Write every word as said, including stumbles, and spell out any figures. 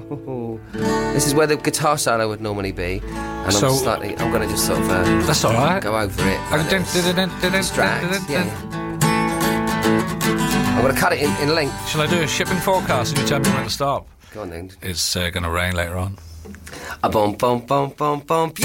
This is where the guitar solo would normally be, and So- I'm slightly. I'm going to just sort of uh, That's all right. go over it. Oh, like dun- this. dun- dun- dun- dun- Distract, dun- dun- yeah. I'm going to cut it in, in length. Shall I do a shipping forecast and you tell me when to stop? Go on then. It's uh, going to rain later on. A bum bum bum bum bum.